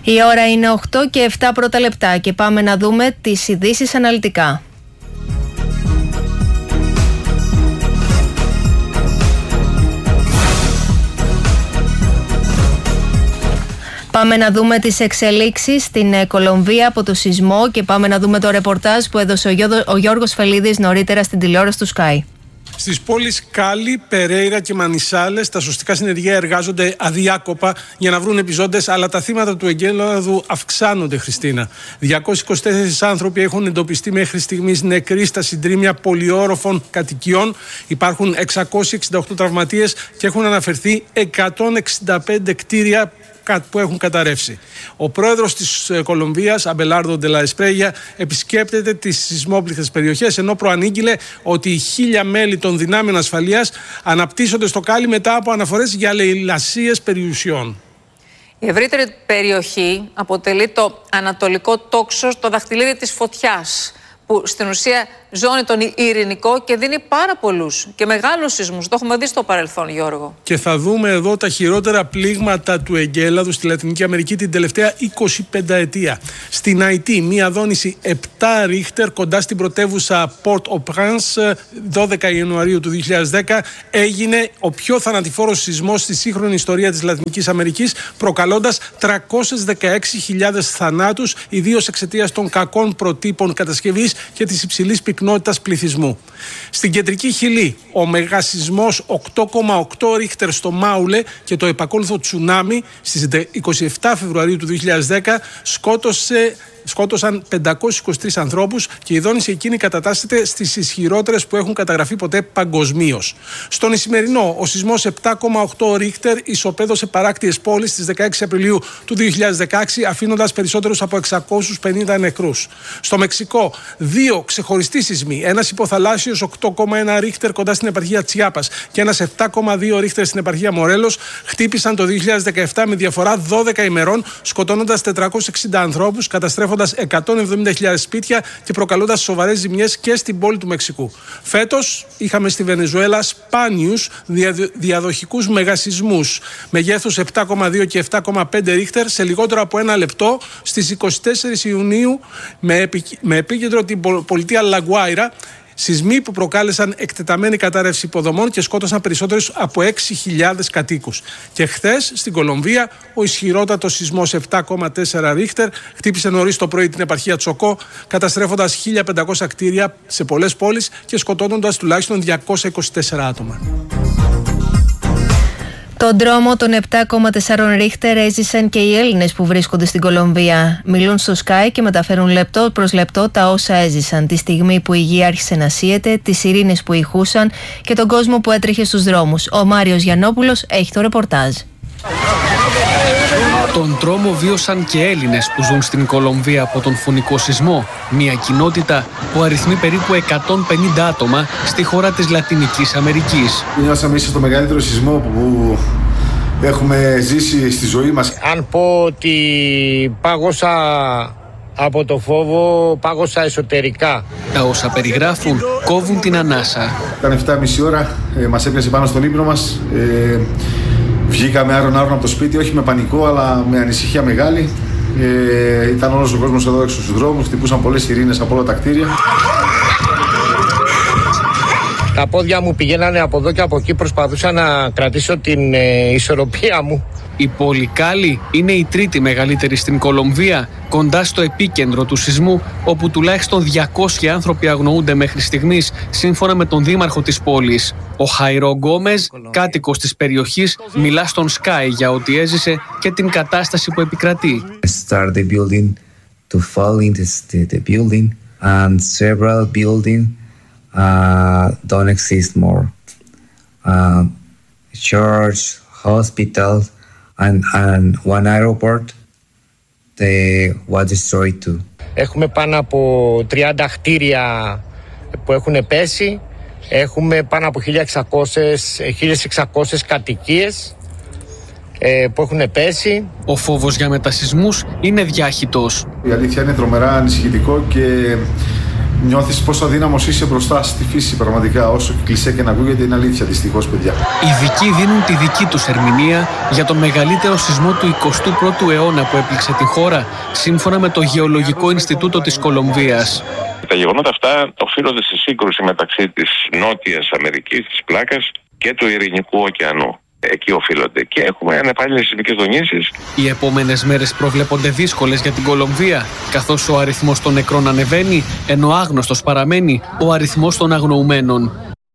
Η ώρα είναι 8 και 7 πρώτα λεπτά και πάμε να δούμε τις ειδήσεις αναλυτικά. Πάμε να δούμε τις εξελίξεις στην Κολομβία από το σεισμό και πάμε να δούμε το ρεπορτάζ που έδωσε ο Γιώργος Φελίδης νωρίτερα στην τηλεόραση του Sky. Στις πόλεις Κάλι, Περέιρα και Μανισάλες, τα σωστικά συνεργεία εργάζονται αδιάκοπα για να βρουν επιζώντες, αλλά τα θύματα του εγκέλαδου αυξάνονται, Χριστίνα. 224 άνθρωποι έχουν εντοπιστεί μέχρι στιγμής νεκροί στα συντρίμμια πολυόροφων κατοικιών. Υπάρχουν 668 τραυματίες και έχουν αναφερθεί 165 κτίρια που έχουν καταρρεύσει. Ο πρόεδρος της Κολομβίας, Αμπελάρντο ντε λα Εσπρέγια, επισκέπτεται τις σεισμόπληκτες περιοχές, ενώ προανήγγειλε ότι οι 1.000 μέλη των δυνάμεων ασφαλείας αναπτύσσονται στο Κάλι μετά από αναφορές για λαιλασίες περιουσιών. Η ευρύτερη περιοχή αποτελεί το ανατολικό τόξο, το δαχτυλίδι της φωτιάς, που στην ουσία ζώνει τον ειρηνικό και δίνει πάρα πολλούς και μεγάλους σεισμούς. Το έχουμε δει στο παρελθόν, Γιώργο. Και θα δούμε εδώ τα χειρότερα πλήγματα του εγκέλαδου στη Λατινική Αμερική την τελευταία 25 ετία. Στην Αϊτή, μία δόνηση 7 ρίχτερ κοντά στην πρωτεύουσα Port-au-Prince, 12 Ιανουαρίου του 2010, έγινε ο πιο θανατηφόρος σεισμός στη σύγχρονη ιστορία της Λατινικής Αμερικής, προκαλώντας 316.000 θανάτους, ιδίως εξαιτίας των κακών προτύπων κατασκευής και της υψηλής πυκνότητας πληθυσμού. Στην κεντρική Χιλή, ο μεγασεισμός 8,8 ρίχτερ στο Μάουλε και το επακόλουθο τσουνάμι στις 27 Φεβρουαρίου του 2010 σκότωσαν 523 ανθρώπους και η δόνηση εκείνη κατατάσσεται στις ισχυρότερες που έχουν καταγραφεί ποτέ παγκοσμίως. Στον Ισημερινό, ο σεισμός 7,8 ρίχτερ ισοπαίδωσε παράκτιες πόλεις στις 16 Απριλίου του 2016, αφήνοντας περισσότερους από 650 νεκρούς. Στο Μεξικό, 2 ξεχωριστοί σεισμοί, ένας υποθαλάσσιος 8,1 ρίχτερ κοντά στην επαρχία Τσιάπας και ένας 7,2 ρίχτερ στην επαρχία Μορέλος, χτύπησαν το 2017 με διαφορά 12 ημερών, σκοτώνοντας 460 ανθρώπους, καταστρέφοντας 170.000 σπίτια και προκαλώντας σοβαρές ζημιές και στην πόλη του Μεξικού. Φέτος είχαμε στη Βενεζουέλα σπάνιους διαδοχικούς μεγασεισμούς μεγέθους 7,2 και 7,5 ρίχτερ σε λιγότερο από ένα λεπτό στις 24 Ιουνίου με επίκεντρο την πολιτεία Λαγκουάιρα. Σεισμοί που προκάλεσαν εκτεταμένη κατάρρευση υποδομών και σκότωσαν περισσότερους από 6.000 κατοίκους. Και χθες στην Κολομβία ο ισχυρότατος σεισμός 7,4 ρίχτερ χτύπησε νωρίς το πρωί την επαρχία Τσοκό, καταστρέφοντας 1.500 κτίρια σε πολλές πόλεις και σκοτώνοντας τουλάχιστον 224 άτομα. Τον τρόμο των 7,4 ρίχτερ έζησαν και οι Έλληνες που βρίσκονται στην Κολομβία. Μιλούν στο Sky και μεταφέρουν λεπτό προς λεπτό τα όσα έζησαν, τη στιγμή που η γη άρχισε να σύεται, τις σιρήνες που ηχούσαν και τον κόσμο που έτρεχε στους δρόμους. Ο Μάριος Γιαννόπουλος έχει το ρεπορτάζ. Τον τρόμο βίωσαν και Έλληνες που ζουν στην Κολομβία από τον φωνικό σεισμό. Μια κοινότητα που αριθμεί περίπου 150 άτομα στη χώρα της Λατινικής Αμερικής. Νιώσαμε ίσως το μεγαλύτερο σεισμό που έχουμε ζήσει στη ζωή μας. Αν πω ότι πάγωσα από το φόβο, πάγωσα εσωτερικά. Τα όσα περιγράφουν κόβουν την ανάσα. Ήταν 7,5 ώρα, μας έπιασε πάνω στον ύπνο μας. Βγήκαμε άρον από το σπίτι, όχι με πανικό, αλλά με ανησυχία μεγάλη. Ήταν όλος ο κόσμος εδώ έξω στους δρόμους, χτυπούσαν πολλές σιρήνες από όλα τα κτίρια. Τα πόδια μου πηγαίνανε από εδώ και από εκεί, προσπαθούσα να κρατήσω την ισορροπία μου. Η πόλη Κάλι είναι η τρίτη μεγαλύτερη στην Κολομβία, κοντά στο επίκεντρο του σεισμού, όπου τουλάχιστον 200 άνθρωποι αγνοούνται μέχρι στιγμής, σύμφωνα με τον δήμαρχο της πόλης. Ο Χαϊρό Γκόμεζ, κάτοικος της περιοχής, μιλά στον Sky για ό,τι έζησε και την κατάσταση που επικρατεί. Start the building to fall into the building and several buildings don't exist more. Church, hospital and one airport was destroyed too. Έχουμε πάνω από 30 κτίρια που έχουν πέσει. Έχουμε πάνω από 1.600 κατοικίες που έχουν πέσει. Ο φόβος για μετασεισμούς είναι διάχυτος. Η αλήθεια είναι τρομερά ανησυχητικό και νιώθεις πόσο αδύναμος είσαι μπροστά στη φύση πραγματικά. Όσο κλισέ και να ακούγεται, είναι αλήθεια δυστυχώς, παιδιά. Οι ειδικοί δίνουν τη δική τους ερμηνεία για τον μεγαλύτερο σεισμό του 21ου αιώνα που έπληξε τη χώρα, σύμφωνα με το Γεωλογικό Ινστιτούτο της Κολομβίας. Τα γεγονότα αυτά οφείλονται στη σύγκρουση μεταξύ της Νότιας Αμερικής, της πλάκας, και του Ειρηνικού ωκεανού. Εκεί οφείλονται και έχουμε ανεπάλληλες σεισμικές δονήσεις. Οι επόμενες μέρες προβλέπονται δύσκολες για την Κολομβία, καθώς ο αριθμός των νεκρών ανεβαίνει, ενώ άγνωστος παραμένει ο αριθμός των αγνοουμένων.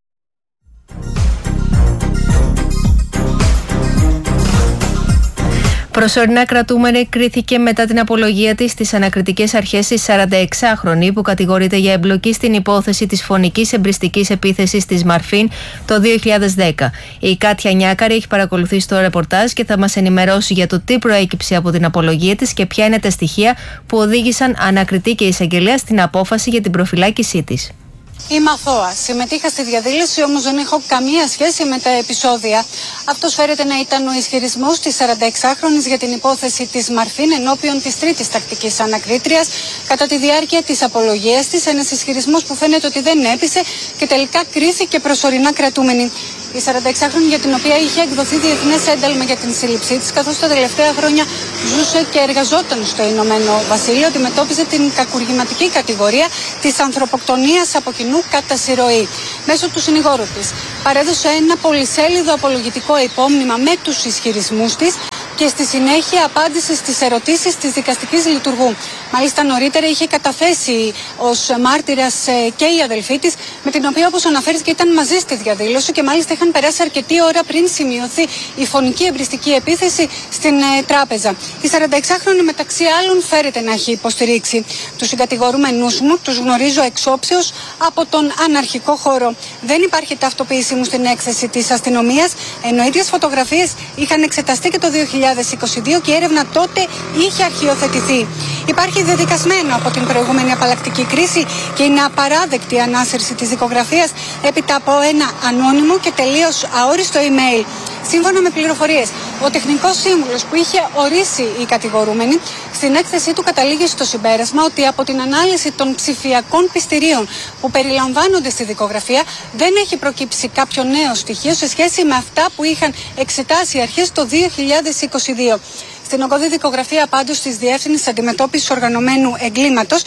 Προσωρινά κρατούμενη κρίθηκε μετά την απολογία της στις ανακριτικές αρχές της 46χρονη που κατηγορείται για εμπλοκή στην υπόθεση της φωνικής εμπριστικής επίθεσης της Μαρφίν το 2010. Η Κάτια Νιάκαρη έχει παρακολουθήσει το ρεπορτάζ και θα μας ενημερώσει για το τι προέκυψε από την απολογία της και ποια είναι τα στοιχεία που οδήγησαν ανακριτή και εισαγγελέα στην απόφαση για την προφυλάκησή της. Είμαι αθώα. Συμμετείχα στη διαδήλωση, όμως δεν έχω καμία σχέση με τα επεισόδια. Αυτός φέρεται να ήταν ο ισχυρισμός της 46χρονης για την υπόθεση της Μαρφίν ενώπιον της τρίτης τακτικής ανακρίτριας κατά τη διάρκεια της απολογίας της. Ένας ισχυρισμός που φαίνεται ότι δεν έπεισε και τελικά κρίθηκε προσωρινά κρατούμενη. Η 46χρονη, για την οποία είχε εκδοθεί διεθνές ένταλμα για την σύλληψή της, καθώς τα τελευταία χρόνια ζούσε και εργαζόταν στο Ηνωμένο Βασίλειο, αντιμετώπιζε την κακουργηματική κατηγορία της ανθρωποκτονίας από κοινού κατά συρροή. Μέσω του συνηγόρου της παρέδωσε ένα πολυσέλιδο απολογητικό υπόμνημα με τους ισχυρισμούς της και στη συνέχεια απάντησε στις ερωτήσεις της δικαστικής λειτουργού. Μάλιστα νωρίτερα είχε καταθέσει ως μάρτυρας και η αδελφή της, με την οποία, όπως αναφέρεις, και ήταν μαζί στη διαδήλωση και μάλιστα είχαν περάσει αρκετή ώρα πριν σημειωθεί η φωνική εμπριστική επίθεση στην τράπεζα. Η 46χρονη, μεταξύ άλλων, φέρεται να έχει υποστηρίξει τους συγκατηγορούμενους μου, τους γνωρίζω εξόψεως από τον αναρχικό χώρο. Δεν υπάρχει ταυτοποίησή μου στην έκθεση της αστυνομίας, ενώ οι ίδιες φωτογραφίες είχαν εξεταστεί και το 2022 και η έρευνα τότε είχε αρχιοθετηθεί. Υπάρχει δεδικασμένο από την προηγούμενη απαλλακτική κρίση και είναι απαράδεκτη η ανάσυρση της δικογραφίας έπειτα από ένα ανώνυμο και τελείως αόριστο email. Σύμφωνα με πληροφορίες, ο τεχνικός σύμβουλος που είχε ορίσει η κατηγορούμενη στην έκθεσή του καταλήγει στο συμπέρασμα ότι από την ανάλυση των ψηφιακών πιστηρίων που περιλαμβάνονται στη δικογραφία δεν έχει προκύψει κάποιο νέο στοιχείο σε σχέση με αυτά που είχαν εξετάσει οι αρχές το 2022. Στην ογκώδη δικογραφία πάντως της Διεύθυνσης Αντιμετώπισης Οργανωμένου Εγκλήματος,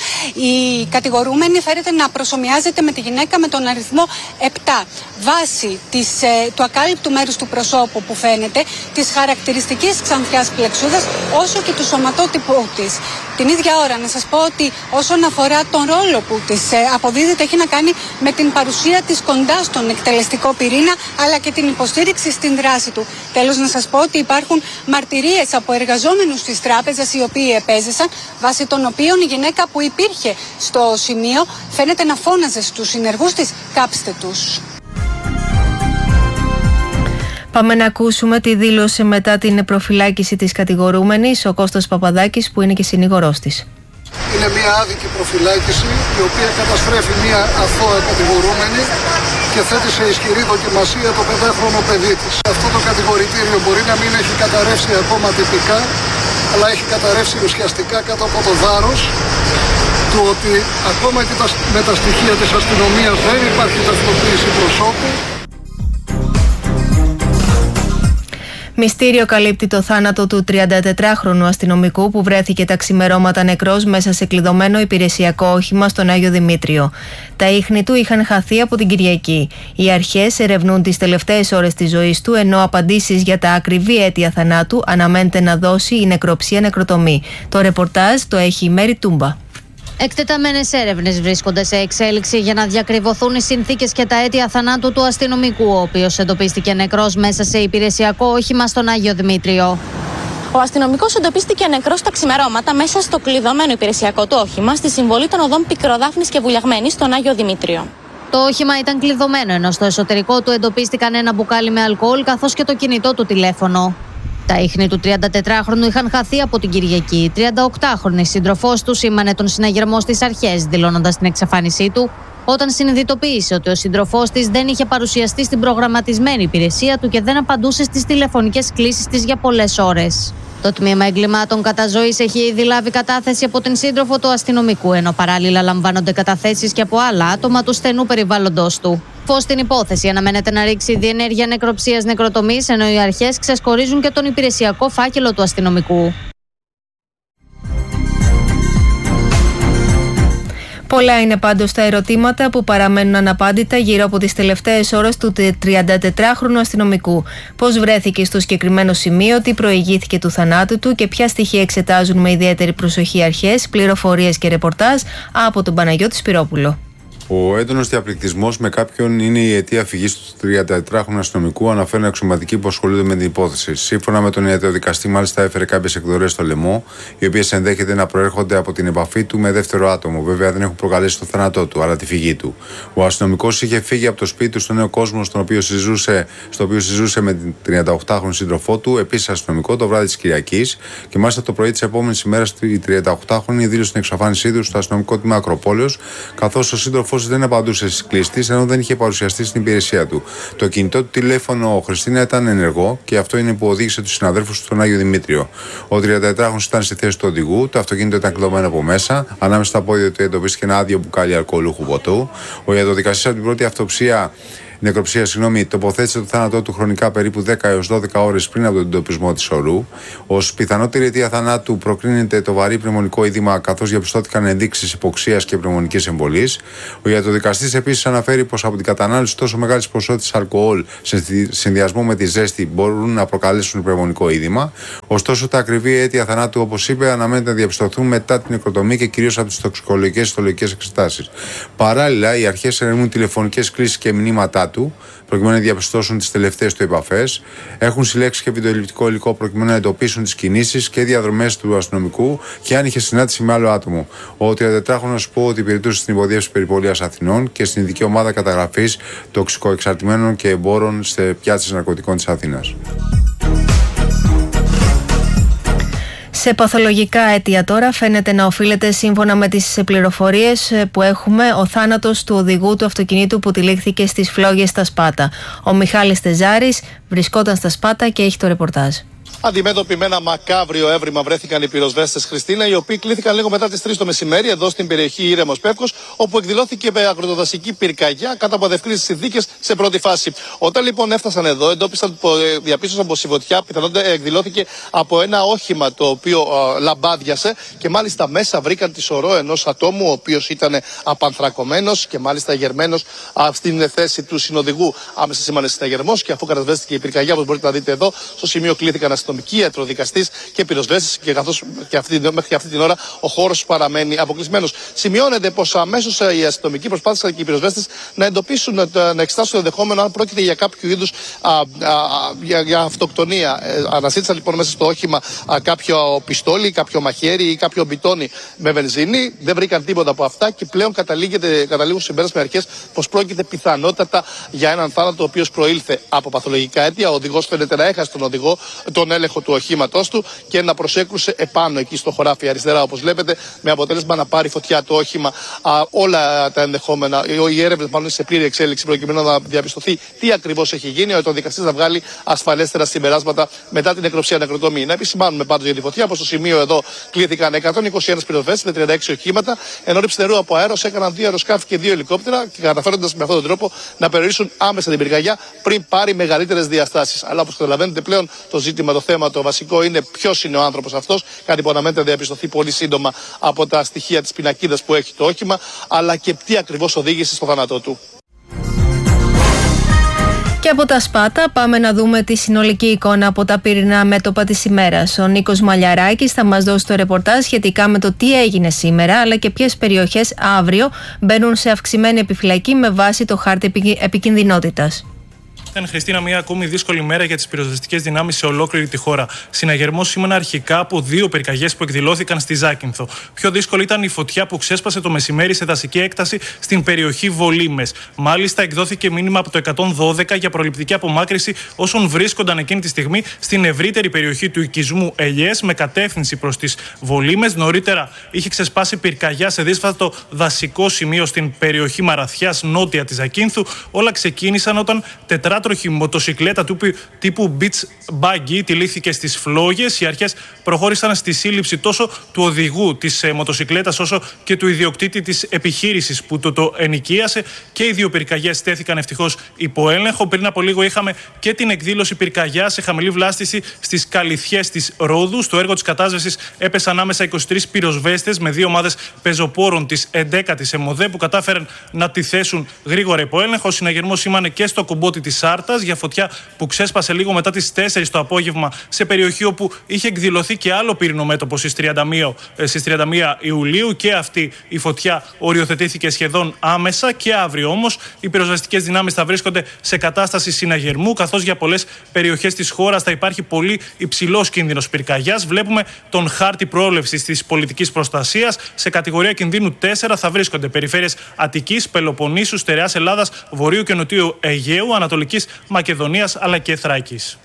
η κατηγορούμενη φέρεται να προσομοιάζεται με τη γυναίκα με τον αριθμό 7. Βάσει του ακάλυπτου μέρους του προσώπου που φαίνεται, της χαρακτηριστικής ξανθιάς πλεξούδας, όσο και του σωματότυπου της. Την ίδια ώρα να σας πω ότι όσον αφορά τον ρόλο που της αποδίδεται, έχει να κάνει με την παρουσία της κοντά στον εκτελεστικό πυρήνα, αλλά και την υποστήριξη στην δράση του. Τέλος, να σας πω ότι υπάρχουν μαρτυρίες από εργαζόμενους της τράπεζας οι οποίοι επέζησαν, βάσει των οποίων η γυναίκα που υπήρχε στο σημείο φαίνεται να φώναζε στους συνεργούς της «κάψτε τους». Πάμε να ακούσουμε τη δήλωση μετά την προφυλάκηση της κατηγορούμενης, ο Κώστας Παπαδάκης, που είναι και συνήγορός της. Είναι μια άδικη προφυλάκηση η οποία καταστρέφει μια αθώα κατηγορούμενη και θέτει σε ισχυρή δοκιμασία το 5χρονο παιδί της. Αυτό το κατηγορητήριο μπορεί να μην έχει καταρρεύσει ακόμα τυπικά, αλλά έχει καταρρεύσει ουσιαστικά κάτω από το βάρος του ότι ακόμα και με τα στοιχεία της αστυνομίας δεν υπάρχει ταυτοποίηση προσώπου. Μυστήριο καλύπτει το θάνατο του 34χρονου αστυνομικού που βρέθηκε τα ξημερώματα νεκρός μέσα σε κλειδωμένο υπηρεσιακό όχημα στον Άγιο Δημήτριο. Τα ίχνη του είχαν χαθεί από την Κυριακή. Οι αρχές ερευνούν τις τελευταίες ώρες της ζωής του, ενώ απαντήσεις για τα ακριβή αίτια θανάτου αναμένεται να δώσει η νεκροψία νεκροτομή. Το ρεπορτάζ το έχει η Μέρη Τούμπα. Εκτεταμένες έρευνες βρίσκονται σε εξέλιξη για να διακριβωθούν οι συνθήκες και τα αίτια θανάτου του αστυνομικού, ο οποίος εντοπίστηκε νεκρός μέσα σε υπηρεσιακό όχημα στον Άγιο Δημήτριο. Ο αστυνομικός εντοπίστηκε νεκρός τα ξημερώματα μέσα στο κλειδωμένο υπηρεσιακό του όχημα στη συμβολή των οδών Πικροδάφνης και Βουλιαγμένης στον Άγιο Δημήτριο. Το όχημα ήταν κλειδωμένο, ενώ στο εσωτερικό του εντοπίστηκαν ένα μπουκάλι με αλκοόλ καθώς και το κινητό του τηλέφωνο. Τα ίχνη του 34χρονου είχαν χαθεί από την Κυριακή. Η 38χρονη σύντροφός του σήμανε τον συναγερμό στις αρχές, δηλώνοντας την εξαφάνισή του, όταν συνειδητοποίησε ότι ο σύντροφός της δεν είχε παρουσιαστεί στην προγραμματισμένη υπηρεσία του και δεν απαντούσε στις τηλεφωνικές κλήσεις της για πολλές ώρες. Το τμήμα εγκλημάτων κατά ζωής έχει ήδη λάβει κατάθεση από την σύντροφο του αστυνομικού, ενώ παράλληλα λαμβάνονται καταθέσεις και από άλλα άτομα του στενού περιβάλλοντος του. Φως στην υπόθεση αναμένεται να ρίξει διενέργεια νεκροψίας νεκροτομής, ενώ οι αρχές ξεσκορίζουν και τον υπηρεσιακό φάκελο του αστυνομικού. Πολλά είναι πάντως τα ερωτήματα που παραμένουν αναπάντητα γύρω από τις τελευταίες ώρες του 34χρονου αστυνομικού. Πώς βρέθηκε στο συγκεκριμένο σημείο, τι προηγήθηκε του θανάτου του και ποια στοιχεία εξετάζουν με ιδιαίτερη προσοχή αρχές, πληροφορίες και ρεπορτάζ από τον Παναγιώτη Σπυρόπουλο. Ο έντονος διαπληκτισμός με κάποιον είναι η αιτία φυγής του 34χρονου αστυνομικού, αναφέρουν αξιωματικοί που ασχολούνται με την υπόθεση. Σύμφωνα με τον ιατροδικαστή, μάλιστα έφερε κάποιες εκδορές στο λαιμό, οι οποίες ενδέχεται να προέρχονται από την επαφή του με δεύτερο άτομο. Βέβαια, δεν έχουν προκαλέσει το θάνατό του, αλλά τη φυγή του. Ο αστυνομικός είχε φύγει από το σπίτι του στο Νέο Κόσμο, στο οποίο συζούσε με την 38χρονη σύντροφό του, επίσης αστυνομικό, το βράδυ της Κυριακής. Και μάλιστα το πρωί της επόμενης ημέρας η 38χρονη δήλωσε την εξαφάνισή του στο αστυνομικό τμήμα Ακροπόλεως, καθώς ο σύντροφος δεν απαντούσε στις κλήσεις, ενώ δεν είχε παρουσιαστεί στην υπηρεσία του. Το κινητό του τηλέφωνο Χριστίνα ήταν ενεργό και αυτό είναι που οδήγησε τους συναδέλφους στον Άγιο Δημήτριο. Ο 34χρονος ήταν στη θέση του οδηγού, το αυτοκίνητο ήταν κλειδωμένο από μέσα, ανάμεσα στα πόδια του εντοπίστηκε ένα άδειο μπουκάλι αλκοολούχου ποτού. Ο ιατροδικαστής από την πρώτη νεκροψία, τοποθέτησε το θάνατό του χρονικά περίπου 10 έως 12 ώρες πριν από τον εντοπισμό της ορού. Ως πιθανότερη αιτία θανάτου προκρίνεται το βαρύ πνευμονικό είδημα, καθώς διαπιστώθηκαν ενδείξεις υποξίας και πνευμονικής εμβολής. Ο ιατροδικαστής επίσης αναφέρει πως από την κατανάλωση τόσο μεγάλης ποσότητας αλκοόλ σε συνδυασμό με τη ζέστη μπορούν να προκαλέσουν πνευμονικό είδημα. Ωστόσο, τα ακριβή αίτια θανάτου, όπως είπε, αναμένεται να διαπιστωθούν μετά την νεκροτομή και κυρίως από τις τοξικολογικές και ιστολογικές εξετάσεις. Παράλληλα, οι αρχές ερευνούν τηλεφωνικές κλήσεις και μηνύματά του, προκειμένου να διαπιστώσουν τις τελευταίες του επαφές. Έχουν συλλέξει και βιντεοληπτικό υλικό προκειμένου να εντοπίσουν τις κινήσεις και διαδρομές του αστυνομικού και αν είχε συνάντηση με άλλο άτομο. Ο 34χρονος πω ότι υπηρετούσε στην υποδιεύση περιπολίας Αθηνών και στην ειδική ομάδα καταγραφής τοξικοεξαρτημένων και εμπόρων σε πιάτσες ναρκωτικών της Αθήνας. Σε παθολογικά αίτια τώρα φαίνεται να οφείλεται, σύμφωνα με τις πληροφορίες που έχουμε, ο θάνατος του οδηγού του αυτοκινήτου που τυλίχθηκε στις φλόγες στα Σπάτα. Ο Μιχάλης Τεζάρης βρισκόταν στα Σπάτα και έχει το ρεπορτάζ. Αντιμέτωποι με ένα μακάβριο έβριμα βρέθηκαν οι πυροσβέστες, Χριστίνα, οι οποίοι κλήθηκαν λίγο μετά τις 3 το μεσημέρι εδώ στην περιοχή Ήρεμος Πεύκος, όπου εκδηλώθηκε με αγροτοδασική πυρκαγιά κατά από αδευκρίνητες συνθήκες σε πρώτη φάση. Όταν λοιπόν έφτασαν εδώ, διαπίστωσαν πως η φωτιά πιθανότατα εκδηλώθηκε από ένα όχημα το οποίο λαμπάδιασε και μάλιστα μέσα βρήκαν τη σωρό ενός ατόμου, ο οποίος ήταν απανθρακωμένος και μάλιστα γερμένος στην θέση του συνοδηγού. Άμεσα σήμανε συναγερμός και αφού κατασβέστηκε η πυρκαγιά, όπως μπορείτε να δείτε εδώ, στο σημείο κλήθηκαν αστυνομικοί, ιατροδικαστής και πυροσβέστες, και καθώς και μέχρι αυτή την ώρα ο χώρος παραμένει αποκλεισμένος. Σημειώνεται πως αμέσως οι αστυνομικοί προσπάθησαν και οι πυροσβέστες να εντοπίσουν, να εξετάσουν το ενδεχόμενο αν πρόκειται για κάποιο είδους για αυτοκτονία. Αναζήτησαν λοιπόν μέσα στο όχημα κάποιο πιστόλι, κάποιο μαχαίρι ή κάποιο μπιτόνι με βενζίνη. Δεν βρήκαν τίποτα από αυτά και πλέον καταλήγουν συμπέρασμα αρχές πως πρόκειται πιθανότατα για έναν θάνατο ο οποίος προήλθε από παθολογικά αίτια. Ο οδηγός φαίνεται να έχασε τον έλεγχο του οχήματός του και να προσέκρουσε επάνω εκεί στο χωράφι αριστερά, όπως βλέπετε, με αποτέλεσμα να πάρει φωτιά το όχημα. Όλα τα ενδεχόμενα, οι έρευνες μάλλον σε πλήρη εξέλιξη προκειμένου να διαπιστωθεί τι ακριβώς έχει γίνει, ο δικαστής να βγάλει ασφαλέστερα συμπεράσματα μετά την νεκροψία νεκροτομή. Να επισημάνουμε πάντως για τη φωτιά πως στο σημείο εδώ κλήθηκαν 121 πυροσβέστες με 36 οχήματα, ενώ ρυψτερού από αέρος έκαναν 2 αεροσκάφη και 2 ελικόπτερα, και καταφέροντας με αυτόν τον τρόπο να περιορίσουν άμεσα την πυρκαγιά πριν πάρει μεγαλύτερες διαστάσεις. Αλλά όπως καταλαβαίνετε πλέον το ζήτημα, το θέμα, το βασικό είναι ποιος είναι ο άνθρωπος αυτός. Κάτι που αναμένεται να διαπιστωθεί πολύ σύντομα από τα στοιχεία της πινακίδας που έχει το όχημα, αλλά και τι ακριβώς οδήγησε στο θάνατό του. Και από τα Σπάτα πάμε να δούμε τη συνολική εικόνα από τα πυρηνά μέτωπα της ημέρας. Ο Νίκος Μαλιαράκης θα μας δώσει το ρεπορτάζ σχετικά με το τι έγινε σήμερα, αλλά και ποιες περιοχές αύριο μπαίνουν σε αυξημένη επιφυλακή με βάση το χάρτη επικινδυνότητας. Ήταν, Χριστίνα, μια ακόμη δύσκολη μέρα για τις πυροσβεστικές δυνάμεις σε ολόκληρη τη χώρα. Συναγερμός σήμαινε αρχικά από 2 πυρκαγιές που εκδηλώθηκαν στη Ζάκυνθο. Πιο δύσκολη ήταν η φωτιά που ξέσπασε το μεσημέρι σε δασική έκταση στην περιοχή Βολήμες. Μάλιστα, εκδόθηκε μήνυμα από το 112 για προληπτική απομάκρυση όσων βρίσκονταν εκείνη τη στιγμή στην ευρύτερη περιοχή του οικισμού Ελιές με κατεύθυνση προς τις Βολήμες. Νωρίτερα είχε ξεσπάσει πυρκαγιά σε δύσβατο δασικό σημείο στην περιοχή Μαραθιάς, νότια της Ζακύνθου. Όλα ξεκίνησαν όταν άτροχη μοτοσικλέτα τύπου beach buggy τυλίχθηκε στις φλόγες. Οι αρχές προχώρησαν στη σύλληψη τόσο του οδηγού της μοτοσικλέτας όσο και του ιδιοκτήτη της επιχείρησης που το ενοικίασε, και οι δύο πυρκαγιές στέθηκαν ευτυχώς υπό έλεγχο. Πριν από λίγο είχαμε και την εκδήλωση πυρκαγιά σε χαμηλή βλάστηση στις Καλυθιές της Ρόδου. Στο έργο της κατάσβεσης έπεσαν άμεσα 23 πυροσβέστες με 2 ομάδες πεζοπόρων της 11ης ΕΜΟΔΕ που κατάφεραν να τη θέσουν γρήγορα υπό έλεγχο. Ο συναγερμός σήμανε και στο Κομπότι της Σάρτας για φωτιά που ξέσπασε λίγο μετά τις 4 το απόγευμα σε περιοχή όπου είχε εκδηλωθεί και άλλο πύρινο μέτωπο στις 31 Ιουλίου, και αυτή η φωτιά οριοθετήθηκε σχεδόν άμεσα. Και αύριο όμως οι πυροσβεστικές δυνάμεις θα βρίσκονται σε κατάσταση συναγερμού, καθώς για πολλές περιοχές της χώρας θα υπάρχει πολύ υψηλός κίνδυνος πυρκαγιάς. Βλέπουμε τον χάρτη προόλευσης της πολιτικής προστασίας. Σε κατηγορία κινδύνου 4 θα βρίσκονται περιφέρειες Αττικής, Πελοποννήσου, Στερεάς Ελλάδας, Βορείου και Νοτιού Αιγαίου, Ανατολικής Μακεδονίας αλλά και Θράκης.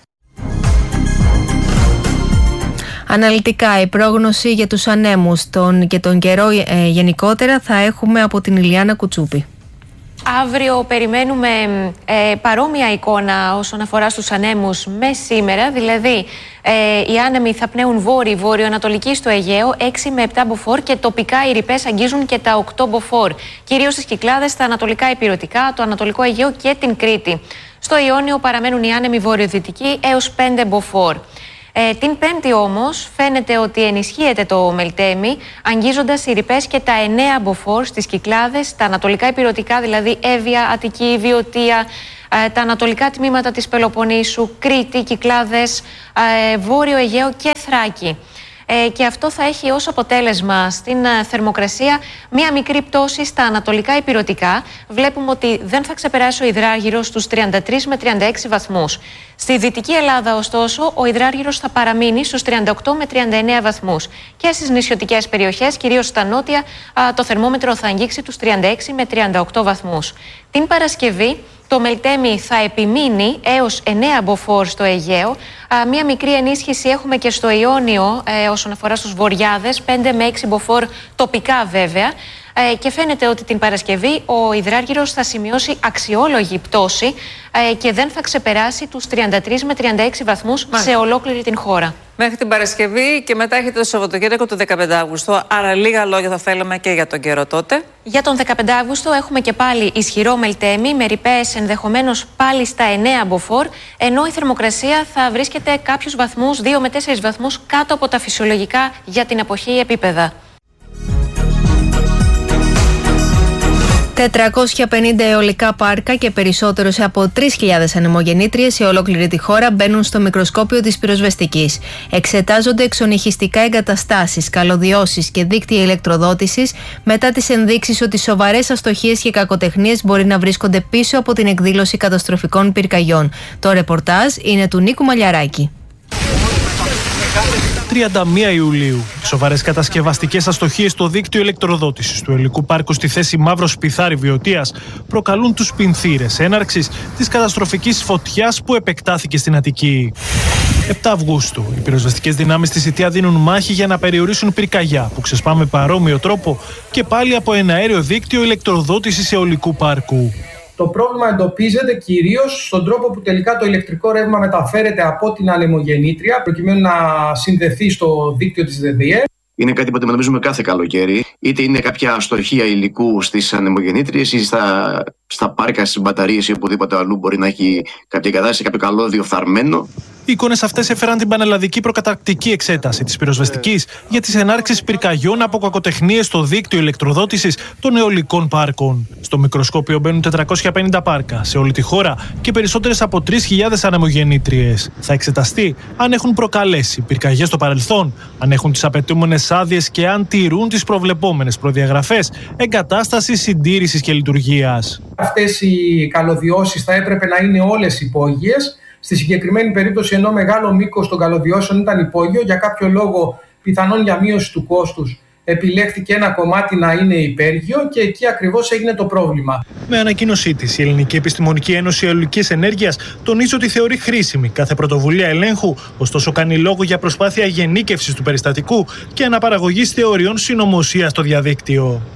Αναλυτικά η πρόγνωση για τους ανέμους και τον καιρό γενικότερα θα έχουμε από την Ηλιάνα Κουτσούπη. Αύριο περιμένουμε παρόμοια εικόνα όσον αφορά στους ανέμους με σήμερα, δηλαδή οι άνεμοι θα πνέουν βόρειο-ανατολική στο Αιγαίο, 6 με 7 μποφόρ, και τοπικά οι ρηπές αγγίζουν και τα 8 μποφόρ, κυρίως στις Κυκλάδες, τα ανατολικά ηπειρωτικά, το ανατολικό Αιγαίο και την Κρήτη. Στο Ιόνιο παραμένουν οι άνεμοι βορειοδυτικοί έως 5 μποφόρ. Την Πέμπτη όμως φαίνεται ότι ενισχύεται το Μελτέμι, αγγίζοντας οι ρηπές και τα 9 μποφόρ στις Κυκλάδες, τα ανατολικά ηπειρωτικά, δηλαδή Εύβοια, Αττική, Βιωτία, τα ανατολικά τμήματα της Πελοποννήσου, Κρήτη, Κυκλάδες, Βόρειο Αιγαίο και Θράκη. Και αυτό θα έχει ως αποτέλεσμα στην θερμοκρασία μία μικρή πτώση στα ανατολικά ηπειρωτικά. Βλέπουμε ότι δεν θα ξεπεράσει ο υδράργυρος στους 33 με 36 βαθμούς. Στη Δυτική Ελλάδα, ωστόσο, ο υδράργυρος θα παραμείνει στους 38 με 39 βαθμούς. Και στις νησιωτικές περιοχές, κυρίως στα νότια, το θερμόμετρο θα αγγίξει τους 36 με 38 βαθμούς. Την Παρασκευή, το Μελτέμι θα επιμείνει έως 9 μποφόρ στο Αιγαίο. Μία μικρή ενίσχυση έχουμε και στο Ιόνιο όσον αφορά στους βορειάδες, 5 με 6 μποφόρ τοπικά βέβαια. Και φαίνεται ότι την Παρασκευή ο υδράργυρος θα σημειώσει αξιόλογη πτώση και δεν θα ξεπεράσει τους 33 με 36 βαθμούς σε ολόκληρη την χώρα. Μέχρι την Παρασκευή και μετά έχετε το Σαββατοκύριακο του 15 Αύγουστο. Άρα λίγα λόγια θα θέλαμε και για τον καιρό τότε. Για τον 15 Αύγουστο έχουμε και πάλι ισχυρό Μελτέμι με ρηπές ενδεχομένως πάλι στα 9 μποφόρ, ενώ η θερμοκρασία θα βρίσκεται κάποιους βαθμούς, 2 με 4 βαθμούς κάτω από τα φυσιολογικά για την εποχή επίπεδα. 450 αιωλικά πάρκα και περισσότερο από 3.000 ανεμογεννήτριες σε ολόκληρη τη χώρα μπαίνουν στο μικροσκόπιο της πυροσβεστικής. Εξετάζονται εξονυχιστικά εγκαταστάσεις, καλωδιώσεις και δίκτυα ηλεκτροδότησης μετά τις ενδείξεις ότι σοβαρές αστοχίες και κακοτεχνίες μπορεί να βρίσκονται πίσω από την εκδήλωση καταστροφικών πυρκαγιών. Το ρεπορτάζ είναι του Νίκου Μαλιαράκη. 31 Ιουλίου. Σοβαρές κατασκευαστικές αστοχίες στο δίκτυο ηλεκτροδότησης του Αιωλικού Πάρκου στη θέση Μαύρος Πιθάρη Βιωτίας προκαλούν τους πινθύρες έναρξης της καταστροφικής φωτιάς που επεκτάθηκε στην Αττική. 7 Αυγούστου. Οι πυροσβεστικές δυνάμεις της ΙΤΙΑ δίνουν μάχη για να περιορίσουν πυρκαγιά που ξεσπά με παρόμοιο τρόπο και πάλι από ένα αέριο δίκτυο ηλεκτροδότησης Αιωλικού Πάρκου. Το πρόβλημα εντοπίζεται κυρίως στον τρόπο που τελικά το ηλεκτρικό ρεύμα μεταφέρεται από την ανεμογεννήτρια προκειμένου να συνδεθεί στο δίκτυο της ΔΔΕ. Είναι κάτι που αντιμετωπίζουμε κάθε καλοκαίρι. Είτε είναι κάποια αστοχία υλικού στις ανεμογεννήτριες ή στα πάρκα, στις μπαταρίες ή οπουδήποτε αλλού μπορεί να έχει κάποια κατάσταση, κάποιο καλώδιο φθαρμένο. Οι εικόνες αυτές έφεραν την πανελλαδική προκαταρκτική εξέταση της πυροσβεστικής για τις ενάρξεις πυρκαγιών από κακοτεχνίες στο δίκτυο ηλεκτροδότησης των αιωλικών πάρκων. Στο μικροσκόπιο μπαίνουν 450 πάρκα σε όλη τη χώρα και περισσότερες από 3.000 ανεμογεννήτριες. Θα εξεταστεί αν έχουν προκαλέσει πυρκαγιές στο παρελθόν, αν έχουν τις απαιτούμενες άδειες και αν τηρούν τις προβλεπόμενες προδιαγραφές εγκατάστασης, συντήρησης και λειτουργίας. Αυτές οι καλωδιώσεις θα έπρεπε να είναι όλες υπόγειες. Στη συγκεκριμένη περίπτωση, ενώ μεγάλο μήκος των καλωδιώσεων ήταν υπόγειο, για κάποιο λόγο, πιθανόν για μείωση του κόστους, επιλέχθηκε ένα κομμάτι να είναι υπέργειο και εκεί ακριβώς έγινε το πρόβλημα. Με ανακοίνωσή της, η Ελληνική Επιστημονική Ένωση Αιωλικής Ενέργειας τονίζει ότι θεωρεί χρήσιμη κάθε πρωτοβουλία ελέγχου, ωστόσο κάνει λόγο για προσπάθεια γενίκευσης του περιστατικού και αναπαραγωγής θεωριών συνωμοσίας στο διαδίκτυο.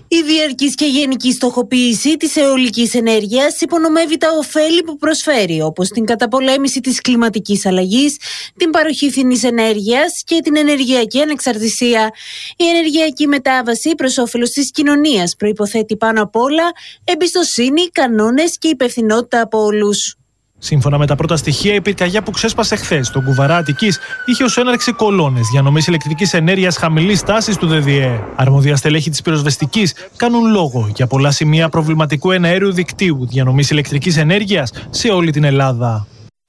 Η διαρκής και γενική στοχοποίηση της αιωλικής ενέργειας υπονομεύει τα ωφέλη που προσφέρει, όπως την καταπολέμηση της κλιματικής αλλαγής, την παροχή φθηνής ενέργειας και την ενεργειακή ανεξαρτησία. Η ενεργειακή μετάβαση προς όφελος της κοινωνίας προϋποθέτει πάνω απ' όλα εμπιστοσύνη, κανόνες και υπευθυνότητα από όλους. Σύμφωνα με τα πρώτα στοιχεία, η πυρκαγιά που ξέσπασε χθες στον Κουβαρά Αττικής είχε ως έναρξη κολόνες διανομής ηλεκτρικής ενέργειας χαμηλής τάσης του ΔΔΕ. Αρμόδια στελέχη της πυροσβεστικής κάνουν λόγο για πολλά σημεία προβληματικού εναέριου δικτύου διανομής ηλεκτρικής ενέργειας σε όλη την Ελλάδα.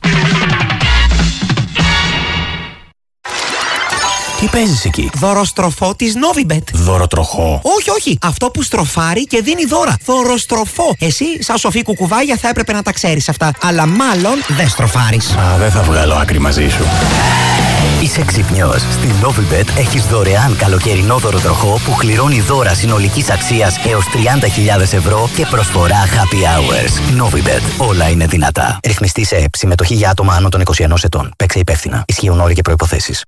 Τι παίζεις εκεί? Δωροστροφό της Novibet. Δωροτροχό? Όχι. Αυτό που στροφάρει και δίνει δώρα. Δωροστροφό. Εσύ, σαν σοφή κουκουβάγια, θα έπρεπε να τα ξέρεις αυτά. Αλλά μάλλον δεν στροφάρεις. Δεν θα βγάλω άκρη μαζί σου. Είσαι ξυπνιός. Στην Novibet έχεις δωρεάν καλοκαιρινό δωροτροχό που κληρώνει δώρα συνολικής αξίας έως 30.000 ευρώ και προσφορά happy hours. Novibet. Όλα είναι δυνατά. Ρυθμιστή σε ΕΠ. Συμμετοχή για άτομα άνω των 21 ετών. Παίξε υπεύθυνα. Ισχύουν όροι και προϋποθέσεις.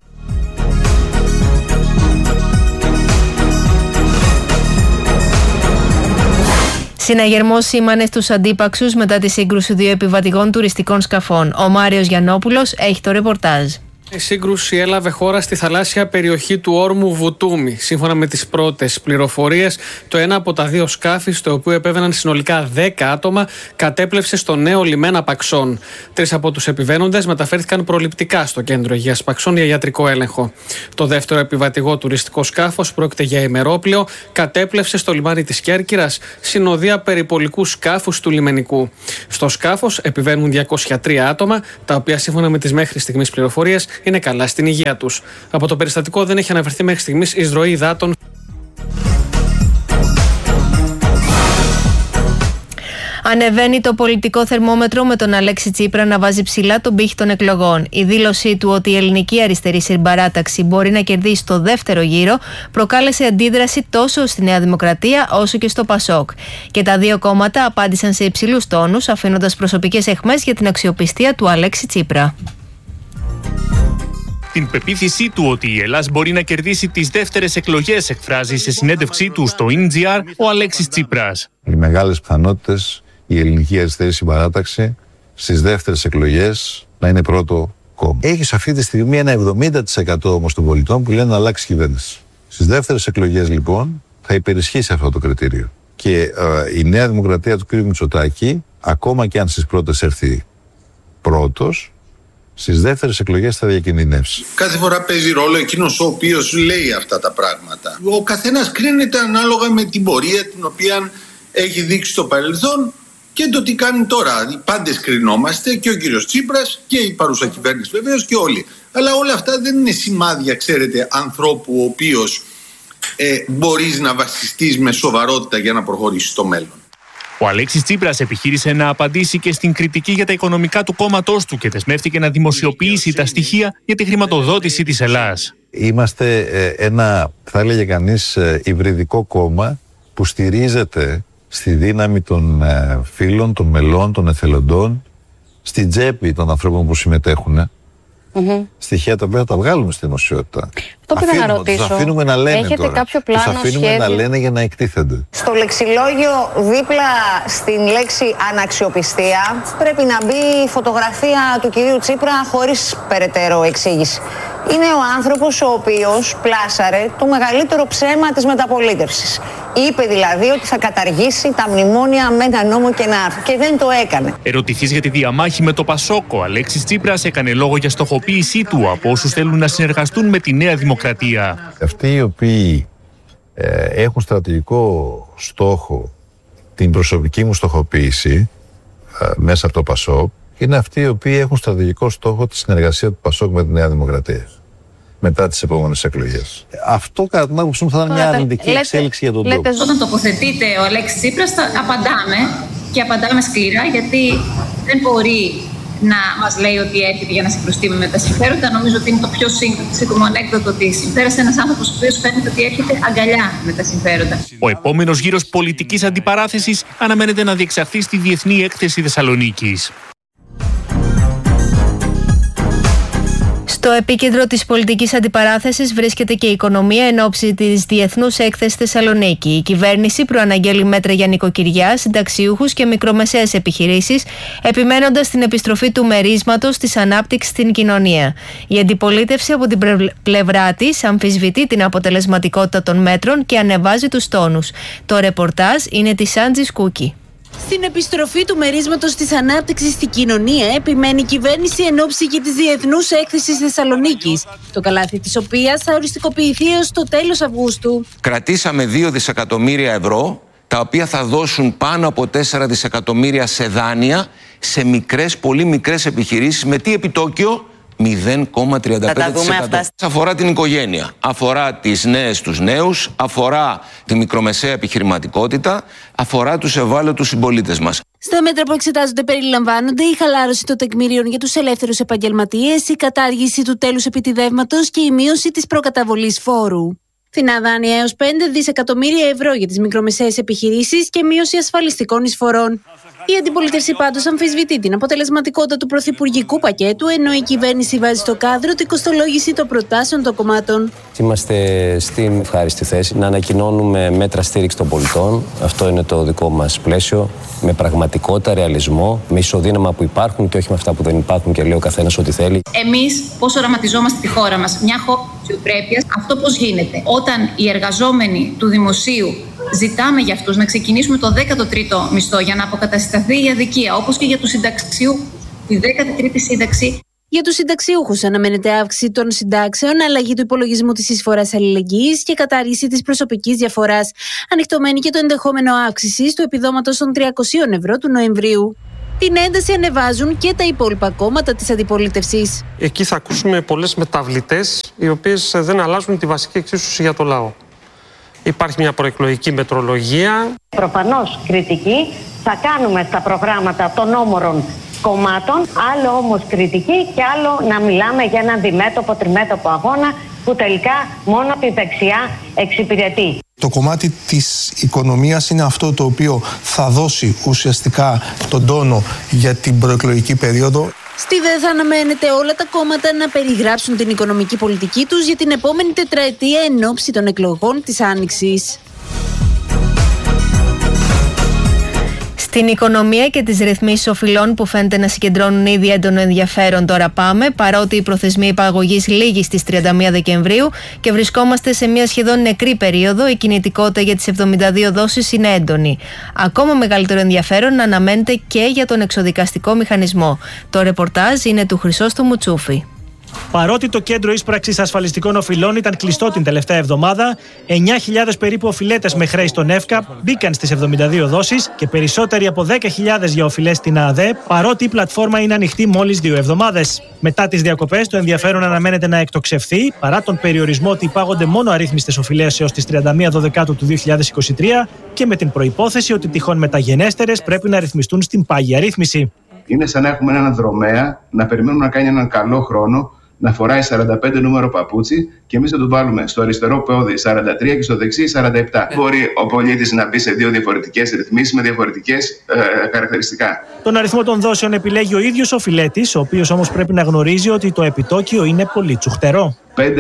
Συναγερμός σήμανε στους αντίπαξους μετά τη σύγκρουση δύο επιβατικών τουριστικών σκαφών. Ο Μάριος Γιαννόπουλος έχει το ρεπορτάζ. Η σύγκρουση έλαβε χώρα στη θαλάσσια περιοχή του όρμου Βουτούμι. Σύμφωνα με τις πρώτες πληροφορίες, το ένα από τα δύο σκάφη, στο οποίο επέβαιναν συνολικά 10 άτομα, κατέπλευσε στο νέο λιμένα Παξών. 3 από τους επιβαίνοντες μεταφέρθηκαν προληπτικά στο κέντρο υγείας Παξών για ιατρικό έλεγχο. Το δεύτερο επιβατικό τουριστικό σκάφος, πρόκειται για ημερόπλαιο, κατέπλευσε στο λιμάνι της Κέρκυρας, συνοδεία περιπολικού σκάφους του λιμενικού. Στο σκάφος επιβαίνουν 203 άτομα, τα οποία σύμφωνα με τις μέχρι στιγμής πληροφορίες είναι καλά στην υγεία τους. Από το περιστατικό δεν έχει αναφερθεί μέχρι στιγμής εισρωή υδάτων. Ανεβαίνει το πολιτικό θερμόμετρο με τον Αλέξη Τσίπρα να βάζει ψηλά τον πύχη των εκλογών. Η δήλωσή του ότι η ελληνική αριστερή συμπαράταξη μπορεί να κερδίσει το δεύτερο γύρο προκάλεσε αντίδραση τόσο στη Νέα Δημοκρατία όσο και στο ΠΑΣΟΚ. Και τα δύο κόμματα απάντησαν σε υψηλούς τόνους, αφήνοντας προσωπικές αιχμές για την αξιοπιστία του Αλέξη Τσίπρα. Την πεποίθησή του ότι η Ελλάδα μπορεί να κερδίσει τις δεύτερες εκλογές εκφράζει σε συνέντευξή του στο INGR ο Αλέξης Τσίπρας. Οι μεγάλες πιθανότητες η ελληνική αριστερή συμπαράταξη στις δεύτερες εκλογές να είναι πρώτο κόμμα. Έχεις αυτή τη στιγμή ένα 70% όμως των πολιτών που λένε να αλλάξει κυβέρνηση. Στις δεύτερες εκλογές λοιπόν θα υπερισχύσει αυτό το κριτήριο. Και η Νέα Δημοκρατία του κ. Μητσοτάκη, ακόμα και αν στις πρώτες έρθει πρώτος, στις δεύτερες εκλογές θα διακινδυνεύσει. Κάθε φορά παίζει ρόλο εκείνος ο οποίος λέει αυτά τα πράγματα. Ο καθένας κρίνεται ανάλογα με την πορεία την οποία έχει δείξει στο παρελθόν και το τι κάνει τώρα. Οι πάντες κρινόμαστε, και ο κύριος Τσίπρας και η παρούσα κυβέρνηση βεβαίως και όλοι. Αλλά όλα αυτά δεν είναι σημάδια, ξέρετε, ανθρώπου ο οποίος μπορείς να βασιστείς με σοβαρότητα για να προχωρήσεις στο μέλλον. Ο Αλέξης Τσίπρας επιχείρησε να απαντήσει και στην κριτική για τα οικονομικά του κόμματός του και δεσμεύτηκε να δημοσιοποιήσει τα στοιχεία για τη χρηματοδότηση της Ελλάδας. Είμαστε ένα, θα έλεγε κανείς, υβριδικό κόμμα που στηρίζεται στη δύναμη των φίλων, των μελών, των εθελοντών, στην τσέπη των ανθρώπων που συμμετέχουν. Στοιχεία τα οποία τα βγάλουμε στη δημοσιότητα. Αυτό πήγα να ρωτήσω. Τους αφήνουμε να λένε έχετε τώρα. Κάποιο πλάνο, τους αφήνουμε σχέδιο να λένε για να εκτίθενται. Στο λεξιλόγιο δίπλα στην λέξη αναξιοπιστία πρέπει να μπει η φωτογραφία του κυρίου Τσίπρα χωρίς περαιτέρω εξήγηση. Είναι ο άνθρωπος ο οποίος πλάσαρε το μεγαλύτερο ψέμα της μεταπολίτευσης. Είπε δηλαδή ότι θα καταργήσει τα μνημόνια με ένα νόμο και ένα άρθρο και δεν το έκανε. Ερωτηθείς για τη διαμάχη με το ΠΑΣΟΚ, ο Αλέξης Τσίπρας έκανε λόγο για στοχοποίησή του από όσους θέλουν να συνεργαστούν με τη Νέα Δημοκρατία. Αυτοί οι οποίοι έχουν στρατηγικό στόχο την προσωπική μου στοχοποίηση μέσα από το ΠΑΣΟΚ είναι αυτοί οι οποίοι έχουν στρατηγικό στόχο τη συνεργασία του ΠΑΣΟΚ με τη Νέα Δημοκρατία μετά τις επόμενες εκλογές. Αυτό κατά την άποψή μου θα ήταν μια αρνητική εξέλιξη για τον τόπο. Όταν τοποθετείται ο Αλέξης Τσίπρας απαντάμε και απαντάμε σκληρά, γιατί δεν μπορεί να μας λέει ότι έρχεται για να συγκρουστεί με τα συμφέροντα. Νομίζω ότι είναι το πιο σύντομο ανέκδοτο ότι συμπέρασε ένας άνθρωπος ο οποίος φαίνεται ότι έρχεται αγκαλιά με τα συμφέροντα. Ο επόμενος γύρος πολιτικής αντιπαράθεσης αναμένεται να διεξαχθεί στη Διεθνή Έκθεση Θεσσαλονίκης. Στο Στο επίκεντρο της πολιτικής αντιπαράθεσης βρίσκεται και η οικονομία εν ώψη της Διεθνούς Έκθεσης Θεσσαλονίκη. Η κυβέρνηση προαναγγέλει μέτρα για νοικοκυριά, συνταξιούχους και μικρομεσαίες επιχειρήσεις, επιμένοντας την επιστροφή του μερίσματος της ανάπτυξης στην κοινωνία. Η αντιπολίτευση από την πλευρά της αμφισβητεί την αποτελεσματικότητα των μέτρων και ανεβάζει τους τόνους. Το ρεπορτάζ είναι της Άντζης Κούκη. Στην επιστροφή του μερίσματος της ανάπτυξης στην κοινωνία επιμένει η κυβέρνηση εν ώψη και της Διεθνούς Έκθεσης Θεσσαλονίκης, το καλάθι της οποίας θα οριστικοποιηθεί έως το τέλος Αυγούστου. Κρατήσαμε 2 δισεκατομμύρια ευρώ, τα οποία θα δώσουν πάνω από 4 δισεκατομμύρια σε δάνεια σε μικρές, πολύ μικρές επιχειρήσεις. Με τι επιτόκιο? 0,35%. Αφορά την οικογένεια, αφορά τις νέες, τους νέους, αφορά τη μικρομεσαία επιχειρηματικότητα, αφορά τους ευάλωτους συμπολίτες μας. Στα μέτρα που εξετάζονται περιλαμβάνονται η χαλάρωση των τεκμηρίων για τους ελεύθερους επαγγελματίες, η κατάργηση του τέλους επιτιδεύματος και η μείωση της προκαταβολής φόρου. Φθηνά δάνεια έως 5 δισεκατομμύρια ευρώ για τις μικρομεσαίες επιχειρήσεις και μείωση ασφαλιστικών εισφορών. Η αντιπολίτευση πάντως αμφισβητεί την αποτελεσματικότητα του πρωθυπουργικού πακέτου, ενώ η κυβέρνηση βάζει στο κάδρο την κοστολόγηση των προτάσεων των κομμάτων. Είμαστε στην ευχάριστη θέση να ανακοινώνουμε μέτρα στήριξη των πολιτών. Αυτό είναι το δικό μας πλαίσιο. Με πραγματικότητα, ρεαλισμό, με ισοδύναμα που υπάρχουν και όχι με αυτά που δεν υπάρχουν και λέει ο καθένας ό,τι θέλει. Εμείς πώς οραματιζόμαστε τη χώρα μας, μια χώρα αξιοπρέπειας, αυτό πώς γίνεται? Όταν οι εργαζόμενοι του δημοσίου ζητάμε για αυτούς να ξεκινήσουμε το 13ο μισθό για να αποκατασταθεί η αδικία, όπως και για τους συνταξιούχους, τη 13η σύνταξη. Για τους συνταξιούχους αναμένεται αύξηση των συντάξεων, αλλαγή του υπολογισμού της εισφοράς αλληλεγγύης και κατάργηση της προσωπικής διαφοράς. Ανοιχτωμένη και το ενδεχόμενο αύξησης του επιδόματος των 300 ευρώ του Νοεμβρίου. Την ένταση ανεβάζουν και τα υπόλοιπα κόμματα της αντιπολίτευσης. Εκεί θα ακούσουμε πολλές μεταβλητές, οι οποίες δεν αλλάζουν τη βασική εξίσωση για το λαό. Υπάρχει μια προεκλογική μετρολογία. Προφανώς κριτική θα κάνουμε στα προγράμματα των όμορων κομμάτων, άλλο όμως κριτική και άλλο να μιλάμε για έναν διμέτωπο, τριμέτωπο αγώνα που τελικά μόνο τη δεξιά εξυπηρετεί. Το κομμάτι της οικονομίας είναι αυτό το οποίο θα δώσει ουσιαστικά τον τόνο για την προεκλογική περίοδο. Στη ΔΕ θα αναμένεται όλα τα κόμματα να περιγράψουν την οικονομική πολιτική τους για την επόμενη τετραετία εν ώψη των εκλογών της Άνοιξης. Στην οικονομία και τις ρυθμίσεις οφειλών που φαίνεται να συγκεντρώνουν ήδη έντονο ενδιαφέρον, τώρα πάμε, παρότι η προθεσμία υπαγωγής λήγει στις 31 Δεκεμβρίου και βρισκόμαστε σε μια σχεδόν νεκρή περίοδο, η κινητικότητα για τις 72 δόσεις είναι έντονη. Ακόμα μεγαλύτερο ενδιαφέρον αναμένεται και για τον εξοδικαστικό μηχανισμό. Το ρεπορτάζ είναι του Χρυσόστου Μουτσούφη. Παρότι το κέντρο ίσπραξης ασφαλιστικών οφειλών ήταν κλειστό την τελευταία εβδομάδα, 9.000 περίπου οφειλέτες με χρέη στον ΕΦΚΑ μπήκαν στις 72 δόσεις και περισσότεροι από 10.000 για οφειλές στην ΑΔΕ, παρότι η πλατφόρμα είναι ανοιχτή μόλις 2 εβδομάδες. Μετά τις διακοπές, το ενδιαφέρον αναμένεται να εκτοξευθεί, παρά τον περιορισμό ότι υπάγονται μόνο αρρύθμιστες οφειλές έως τις 31 Δεκάτου του 2023 και με την προϋπόθεση ότι τυχόν μεταγενέστερες πρέπει να ρυθμιστούν στην πάγια ρύθμιση. Είναι σαν να έχουμε έναν δρομέα να περιμένουμε να κάνει έναν καλό χρόνο, να φοράει 45 νούμερο παπούτσι και εμείς θα του βάλουμε στο αριστερό πόδι 43 και στο δεξί 47. Μπορεί ο πολίτης να μπει σε 2 διαφορετικές ρυθμίσεις με διαφορετικές χαρακτηριστικά. Τον αριθμό των δόσεων επιλέγει ο ίδιος ο φιλέτης, ο οποίος όμως πρέπει να γνωρίζει ότι το επιτόκιο είναι πολύ τσουχτερό.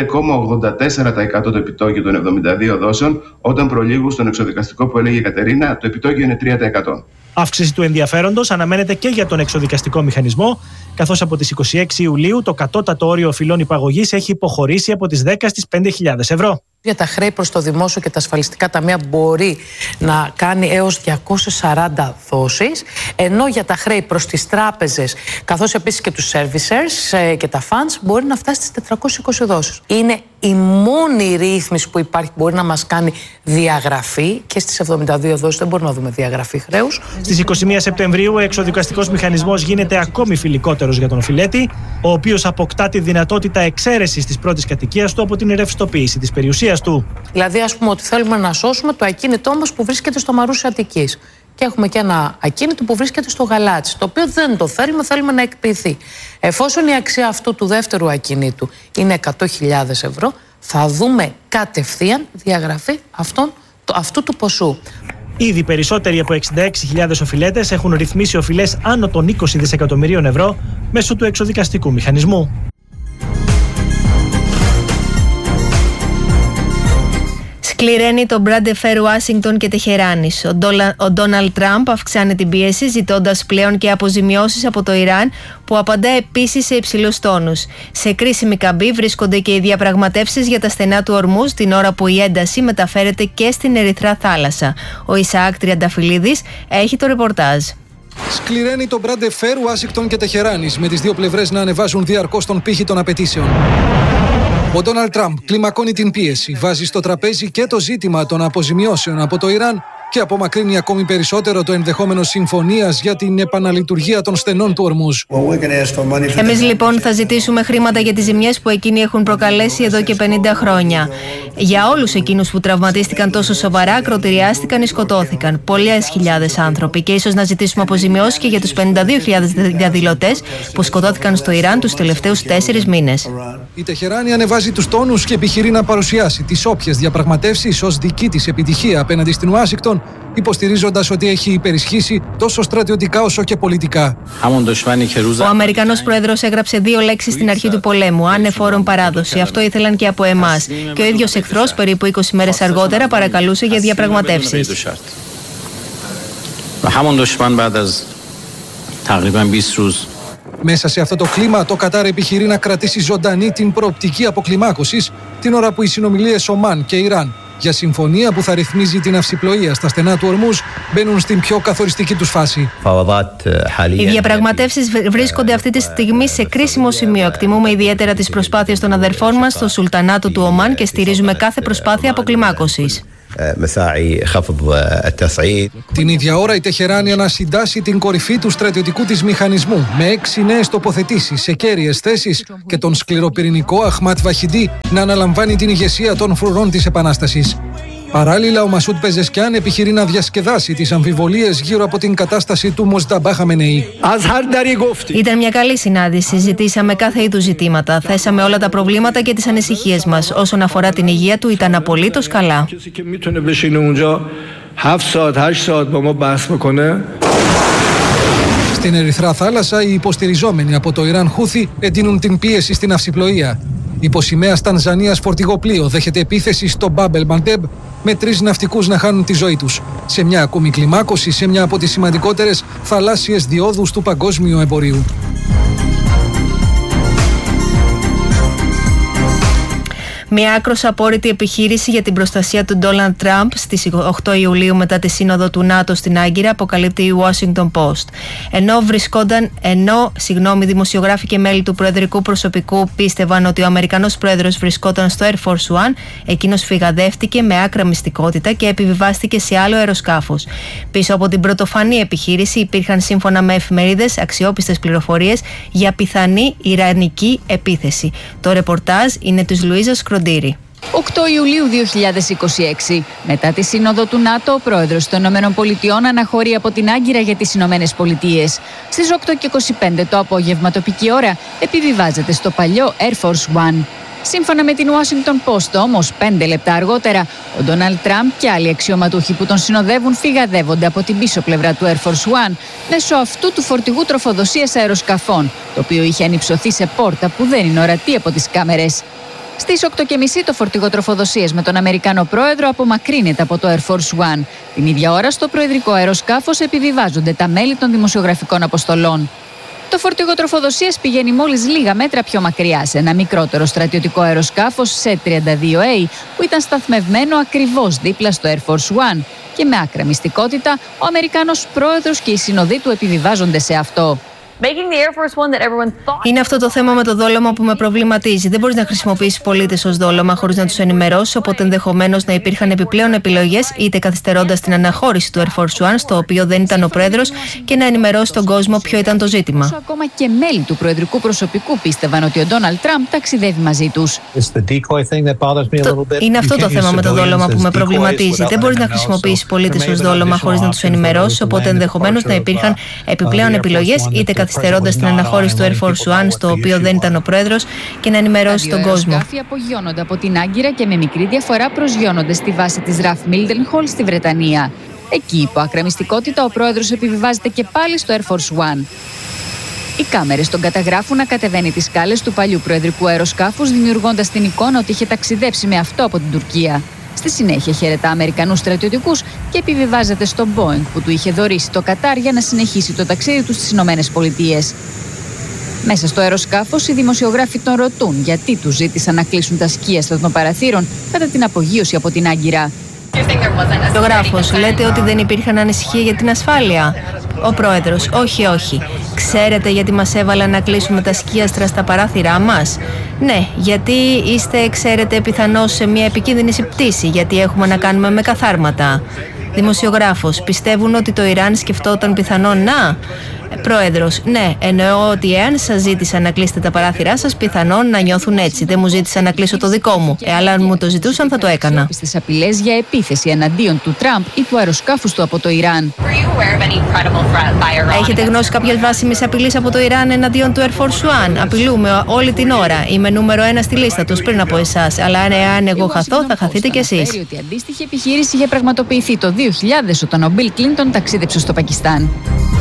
5,84% το επιτόκιο των 72 δόσεων, όταν προλίγου στον εξοδικαστικό που έλεγε η Κατερίνα, το επιτόκιο είναι 3%. Αύξηση του ενδιαφέροντος αναμένεται και για τον εξοδικαστικό μηχανισμό, καθώς από τις 26 Ιουλίου το κατώτατο όριο οφειλών υπαγωγής έχει υποχωρήσει από τις 10 στις 5.000 ευρώ. Για τα χρέη προς το δημόσιο και τα ασφαλιστικά ταμεία μπορεί να κάνει έως 240 δόσεις, ενώ για τα χρέη προς τις τράπεζες, καθώς επίσης και τους servicers και τα funds, μπορεί να φτάσει στις 420 δόσεις. Είναι η μόνη ρύθμιση που υπάρχει που μπορεί να μας κάνει διαγραφή, και στις 72 δόσεις δεν μπορούμε να δούμε διαγραφή χρέους. Στις 21 Σεπτεμβρίου ο εξοδικαστικός μηχανισμός γίνεται ακόμη φιλικότερος για τον οφειλέτη, ο οποίος αποκτά τη δυνατότητα εξαίρεσης της πρώτης κατοικίας του από την ρευστοποίηση της περιουσίας του. Δηλαδή, ας πούμε ότι θέλουμε να σώσουμε το ακίνητό μας που βρίσκεται στο Μαρούσι Αττικής. Και έχουμε και ένα ακίνητο που βρίσκεται στο Γαλάτσι, το οποίο δεν το θέλουμε, θέλουμε να εκποιηθεί. Εφόσον η αξία αυτού του δεύτερου ακινήτου είναι 100.000 ευρώ, θα δούμε κατευθείαν διαγραφή αυτού του ποσού. Ήδη περισσότεροι από 66.000 οφειλέτες έχουν ρυθμίσει οφειλές άνω των 20 δισεκατομμυρίων ευρώ μέσω του εξοδικαστικού μηχανισμού. Σκληραίνει το μπράντε φέρ Ουάσιγκτον και Τεχεράνης. Ο Ντόναλντ Τραμπ αυξάνει την πίεση, ζητώντας πλέον και αποζημιώσεις από το Ιράν, που απαντά επίσης σε υψηλούς τόνους. Σε κρίσιμη καμπή βρίσκονται και οι διαπραγματεύσεις για τα στενά του Ορμούζ, την ώρα που η ένταση μεταφέρεται και στην Ερυθρά θάλασσα. Ο Ισαάκ Τριανταφυλλίδης έχει το ρεπορτάζ. Σκληραίνει το μπράντε φέρ Ουάσιγκτον και Τεχεράνης, με τις δύο πλευρές να ανεβάζουν διαρκώς τον πύχη των απαιτήσεων. Ο Ντόναλντ Τραμπ κλιμακώνει την πίεση, βάζει στο τραπέζι και το ζήτημα των αποζημιώσεων από το Ιράν και απομακρύνει ακόμη περισσότερο το ενδεχόμενο συμφωνίας για την επαναλειτουργία των στενών του Ορμούζ. Εμείς λοιπόν θα ζητήσουμε χρήματα για τις ζημιές που εκείνοι έχουν προκαλέσει εδώ και 50 χρόνια. Για όλους εκείνους που τραυματίστηκαν τόσο σοβαρά, ακροτηριάστηκαν ή σκοτώθηκαν. Πολλές χιλιάδες άνθρωποι. Και ίσως να ζητήσουμε αποζημιώσεις και για τους 52.000 διαδηλωτές που σκοτώθηκαν στο Ιράν τους τελευταίους 4 μήνες. Η Τεχεράνη ανεβάζει τους τόνους και επιχειρεί να παρουσιάσει τις όποιες διαπραγματεύσεις ως δική της επιτυχία απέναντι στην Ουάσιγκτον, υποστηρίζοντας ότι έχει υπερισχύσει τόσο στρατιωτικά όσο και πολιτικά. Ο Αμερικανός πρόεδρος έγραψε 2 λέξεις στην αρχή του πολέμου: ανεφόρον παράδοση. Αυτό ήθελαν και από εμάς. Και ο ίδιος εχθρός, περίπου 20 μέρες αργότερα, παρακαλούσε για διαπραγματεύσεις. Μέσα σε αυτό το κλίμα, το Κατάρ επιχειρεί να κρατήσει ζωντανή την προοπτική αποκλιμάκωσης, την ώρα που οι συνομιλίες Ομάν και Ιράν για συμφωνία που θα ρυθμίζει την αυσιπλοεία στα στενά του Ορμούζ μπαίνουν στην πιο καθοριστική τους φάση. Οι διαπραγματεύσεις βρίσκονται αυτή τη στιγμή σε κρίσιμο σημείο. Εκτιμούμε ιδιαίτερα τις προσπάθειες των αδερφών μας στο Σουλτανάτο του Ομάν και στηρίζουμε κάθε προσπάθεια αποκλιμάκωσης. Την ίδια ώρα η Τεχεράνη ανασυντάσσει την κορυφή του στρατιωτικού της μηχανισμού με 6 νέες τοποθετήσεις σε κέρυες θέσεις και τον σκληροπυρηνικό Αχμάτ Βαχιντή να αναλαμβάνει την ηγεσία των φρουρών της Επανάστασης. Παράλληλα, ο Μασούτ Πεζεσκιάν επιχειρεί να διασκεδάσει τις αμφιβολίες γύρω από την κατάσταση του Μοζνταμπά Χαμενεή. Ήταν μια καλή συνάντηση. Συζητήσαμε κάθε είδους ζητήματα. Θέσαμε όλα τα προβλήματα και τις ανησυχίες μας. Όσον αφορά την υγεία του, ήταν απολύτως καλά. Στην Ερυθρά θάλασσα, οι υποστηριζόμενοι από το Ιράν Χούθι εντείνουν την πίεση στην αυσιπλοεία. Υπό σημαίας Τανζανίας φορτηγό πλοίο δέχεται επίθεση στο Μπάμπελ Μαντέμπ με 3 ναυτικούς να χάνουν τη ζωή τους. Σε μια ακόμη κλιμάκωση σε μια από τις σημαντικότερες θαλάσσιες διόδους του παγκόσμιου εμπορίου. Μια άκρως απόρριτη επιχείρηση για την προστασία του Ντόναλντ Τραμπ στις 8 Ιουλίου μετά τη σύνοδο του ΝΑΤΟ στην Άγκυρα, αποκαλύπτει η Washington Post. Ενώ δημοσιογράφοι και μέλη του προεδρικού προσωπικού πίστευαν ότι ο Αμερικανός πρόεδρος βρισκόταν στο Air Force One, εκείνος φυγαδεύτηκε με άκρα μυστικότητα και επιβιβάστηκε σε άλλο αεροσκάφος. Πίσω από την πρωτοφανή επιχείρηση υπήρχαν, σύμφωνα με εφημερίδες, αξιόπιστες πληροφορίες για πιθανή ιρανική επίθεση. Το ρεπορτάζ είναι της Λουίζας Κροντήρη. 8 Ιουλίου 2026. Μετά τη σύνοδο του ΝΑΤΟ, ο πρόεδρος των ΗΠΑ αναχωρεί από την Άγκυρα για τις ΗΠΑ. Στις 8:25 το απόγευμα τοπική ώρα επιβιβάζεται στο παλιό Air Force One. Σύμφωνα με την Washington Post, όμως, 5 λεπτά αργότερα, ο Ντόναλντ Τραμπ και άλλοι αξιωματούχοι που τον συνοδεύουν φυγαδεύονται από την πίσω πλευρά του Air Force One μέσω αυτού του φορτηγού τροφοδοσίας αεροσκαφών, το οποίο είχε ανυψωθεί σε πόρτα που δεν είναι ορατή από τις κάμερες. Στις 8:30 το φορτηγό τροφοδοσίας με τον Αμερικανό πρόεδρο απομακρύνεται από το Air Force One. Την ίδια ώρα στο προεδρικό αεροσκάφος επιβιβάζονται τα μέλη των δημοσιογραφικών αποστολών. Το φορτηγό τροφοδοσίας πηγαίνει μόλις λίγα μέτρα πιο μακριά σε ένα μικρότερο στρατιωτικό αεροσκάφος C-32A που ήταν σταθμευμένο ακριβώς δίπλα στο Air Force One και με άκρα μυστικότητα ο Αμερικανός πρόεδρος και οι συνοδοί του επιβιβάζονται σε αυτό. Είναι αυτό το θέμα με το δόλωμα που με προβληματίζει. Δεν μπορείς να χρησιμοποιήσεις πολίτες ως δόλωμα χωρίς να τους ενημερώσεις, οπότε ενδεχομένως να υπήρχαν επιπλέον επιλογές, είτε καθυστερώντας την αναχώρηση του Air Force One, στο οποίο δεν ήταν ο πρόεδρος, και να ενημερώσει τον κόσμο ποιο ήταν το ζήτημα. Ακόμα και μέλη του προεδρικού προσωπικού πίστευαν ότι ο Ντόναλντ Τραμπ ταξιδεύει μαζί τους. Είναι αυτό το θέμα με το δόλωμα που με προβληματίζει. Δεν μπορείς να χρησιμοποιήσεις πολίτες ως δόλωμα χωρίς να τους ενημερώσεις, οπότε ενδεχομένως να υπήρχαν επιπλέον επιλογές, είτε καθυστερώντας την αναχώρηση του Air Force One, στο οποίο δεν ήταν ο πρόεδρος, και να ενημερώσει τον κόσμο. Οι αεροσκάφη απογειώνονται από την Άγκυρα και με μικρή διαφορά προσγειώνονται στη βάση της RAF Mildenhall στη Βρετανία. Εκεί, υπό άκρα μυστικότητα, ο πρόεδρος επιβιβάζεται και πάλι στο Air Force One. Οι κάμερες τον καταγράφουν να κατεβαίνει τις σκάλες του παλιού προεδρικού αεροσκάφους, δημιουργώντας την εικόνα ότι είχε ταξιδέψει με αυτό από την Τουρκία. Στη συνέχεια χαιρετά Αμερικανούς στρατιωτικούς και επιβιβάζεται στο Boeing που του είχε δωρήσει το Κατάρ για να συνεχίσει το ταξίδι του στις Ηνωμένες Πολιτείες. Μέσα στο αεροσκάφος, οι δημοσιογράφοι τον ρωτούν γιατί τους ζήτησαν να κλείσουν τα σκίαστα των παραθύρων κατά την απογείωση από την Άγκυρα. Δημοσιογράφος, λέτε ότι δεν υπήρχαν ανησυχία για την ασφάλεια. Ο πρόεδρος, όχι. Ξέρετε γιατί μας έβαλαν να κλείσουμε τα σκίαστρα στα παράθυρά μας? Ναι, γιατί είστε, ξέρετε, πιθανώς σε μια επικίνδυνη πτήση, γιατί έχουμε να κάνουμε με καθάρματα. Δημοσιογράφος, πιστεύουν ότι το Ιράν σκεφτόταν πιθανόν να... Πρόεδρος, ναι, εννοώ ότι εάν σας ζήτησαν να κλείσετε τα παράθυρά σας, πιθανόν να νιώθουν έτσι. Δεν μου ζήτησαν να κλείσω το δικό μου. Αν μου το ζητούσαν, θα το έκανα. Στις απειλές για επίθεση εναντίον του Τραμπ ή του αεροσκάφους του από το Ιράν. Έχετε γνώση κάποιας βάσιμης απειλής από το Ιράν εναντίον του Air Force One? Απειλούμε όλη την ώρα. Είμαι νούμερο 1 στη λίστα τους πριν από εσάς. Αλλά αν εγώ χαθώ, θα χαθείτε κι εσείς. Η αντίστοιχη επιχείρηση είχε πραγματοποιηθεί το 2000 όταν ο Μπιλ Κλίντον ταξίδεψε στο Πακιστάν.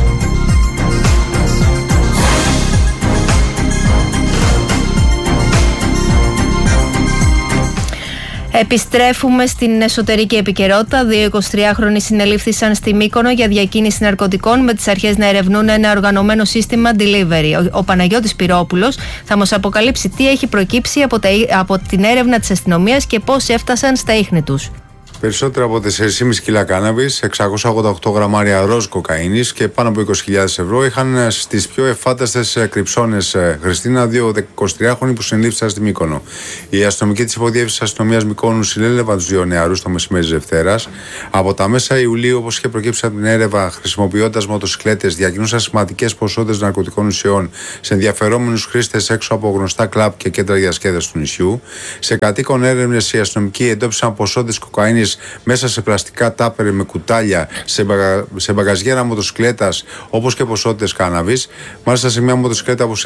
Επιστρέφουμε στην εσωτερική επικαιρότητα. 2 23χρονοι συνελήφθησαν στη Μύκονο για διακίνηση ναρκωτικών, με τις αρχές να ερευνούν ένα οργανωμένο σύστημα delivery. Ο Παναγιώτης Πυρόπουλος θα μας αποκαλύψει τι έχει προκύψει από την έρευνα της αστυνομίας και πώς έφτασαν στα ίχνη τους. Περισσότερα από 4,5 κιλά κάναβης, 688 γραμμάρια ροζ κοκαίνης και πάνω από 20.000 ευρώ είχαν στις πιο εφάνταστες κρυψώνες. Χριστίνα, 2 23χρονοι που συνελήφθησαν στη Μύκονο. Η αστυνομική της υποδιεύθυνσης αστυνομίας Μυκόνου συνέλαβαν τους 2 νεαρούς το μεσημέρι της Δευτέρας. Από τα μέσα Ιουλίου, όπως είχε προκύψει από την έρευνα, χρησιμοποιώντας μοτοσυκλέτες, διακινούσαν σημαντικές ποσότητες ναρκωτικών ουσιών σε ενδιαφερόμενους χρήστες έξω από γνωστά κλαμπ και κέντρα διασκέδασης του νησιού. Σε κατοίκον έρευνες, οι αστυνομικοί εντόπισαν ποσότητες κοκαίνης μέσα σε πλαστικά τάπερ με κουτάλια, σε μπαγαζιέρα μοτοσυκλέτας, όπως και ποσότητες κάναβης. Μάλιστα, σε μια μοτοσυκλέτα